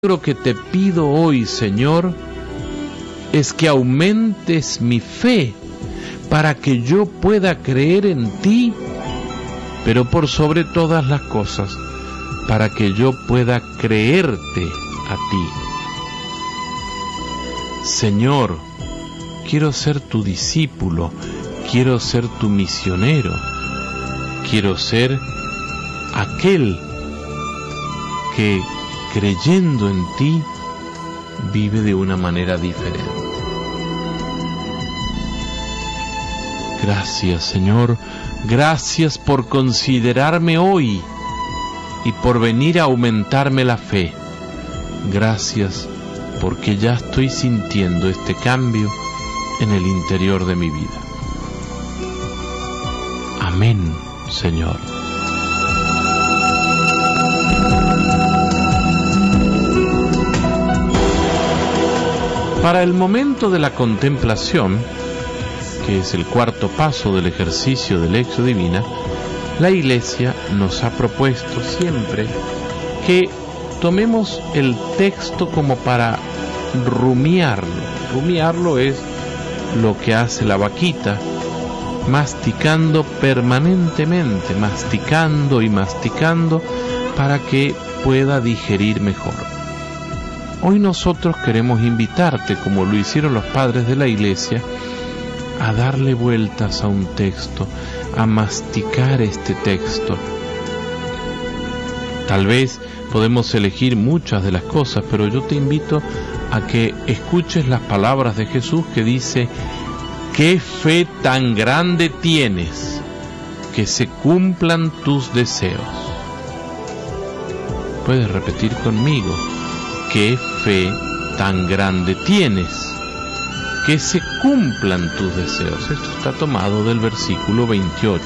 Lo que te pido hoy, Señor, es que aumentes mi fe para que yo pueda creer en ti, pero por sobre todas las cosas, para que yo pueda creerte a ti. Señor, quiero ser tu discípulo, quiero ser tu misionero, quiero ser aquel que, creyendo en ti, vive de una manera diferente. Gracias, Señor, gracias por considerarme hoy y por venir a aumentarme la fe. Gracias porque ya estoy sintiendo este cambio en el interior de mi vida. Amén, Señor. Para el momento de la contemplación, que es el cuarto paso del ejercicio de Lectio Divina, la Iglesia nos ha propuesto siempre que tomemos el texto como para rumiarlo. Rumiarlo es lo que hace la vaquita, masticando permanentemente, masticando y masticando para que pueda digerir mejor. Hoy nosotros queremos invitarte, como lo hicieron los padres de la Iglesia, a darle vueltas a un texto, a masticar este texto. Tal vez podemos elegir muchas de las cosas, pero yo te invito a que escuches las palabras de Jesús que dice: ¿qué fe tan grande tienes que se cumplan tus deseos? Puedes repetir conmigo: ¿qué fe tan grande tienes que se cumplan tus deseos? Esto está tomado del versículo 28.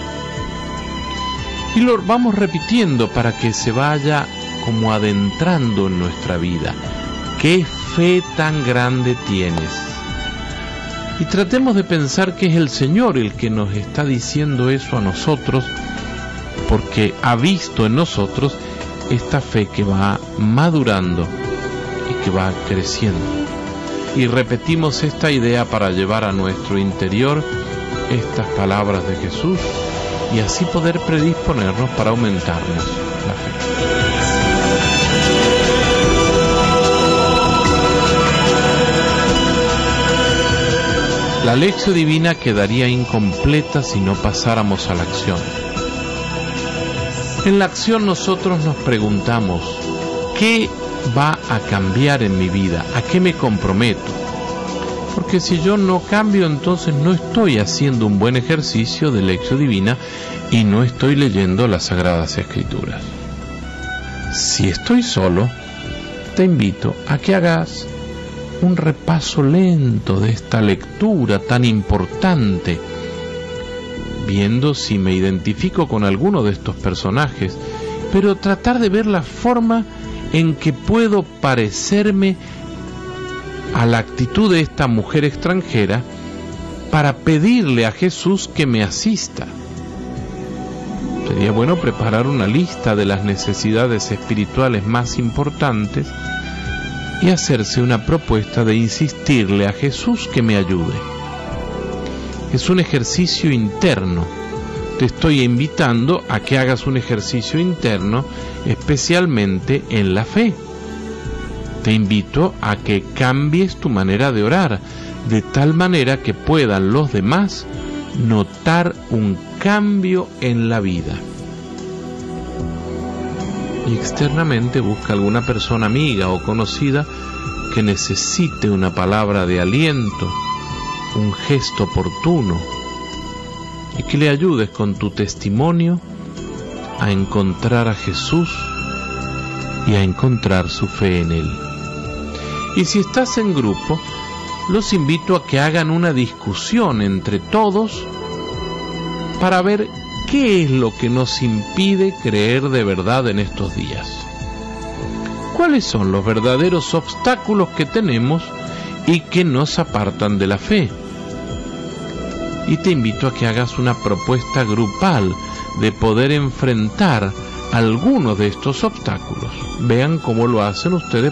Y lo vamos repitiendo para que se vaya como adentrando en nuestra vida. ¿Qué fe tan grande tienes? Y tratemos de pensar que es el Señor el que nos está diciendo eso a nosotros, porque ha visto en nosotros esta fe que va madurando y que va creciendo. Y repetimos esta idea para llevar a nuestro interior estas palabras de Jesús y así poder predisponernos para aumentarnos la fe. La Lectio Divina quedaría incompleta si no pasáramos a la acción. En la acción nosotros nos preguntamos: ¿qué va a cambiar en mi vida? ¿A qué me comprometo? Porque si yo no cambio, entonces no estoy haciendo un buen ejercicio de Lectio Divina y no estoy leyendo las Sagradas Escrituras. Si estoy solo, te invito a que hagas un repaso lento de esta lectura tan importante, viendo si me identifico con alguno de estos personajes, pero tratar de ver la forma en que puedo parecerme a la actitud de esta mujer extranjera para pedirle a Jesús que me asista. Sería bueno preparar una lista de las necesidades espirituales más importantes y hacerse una propuesta de insistirle a Jesús que me ayude. Es un ejercicio interno. Te estoy invitando a que hagas un ejercicio interno, especialmente en la fe. Te invito a que cambies tu manera de orar, de tal manera que puedan los demás notar un cambio en la vida. Y externamente busca alguna persona amiga o conocida que necesite una palabra de aliento, un gesto oportuno, y que le ayudes con tu testimonio a encontrar a Jesús y a encontrar su fe en Él. Y si estás en grupo, los invito a que hagan una discusión entre todos para ver qué es lo que nos impide creer de verdad en estos días. ¿Cuáles son los verdaderos obstáculos que tenemos y que nos apartan de la fe? Y te invito a que hagas una propuesta grupal de poder enfrentar algunos de estos obstáculos. Vean cómo lo hacen ustedes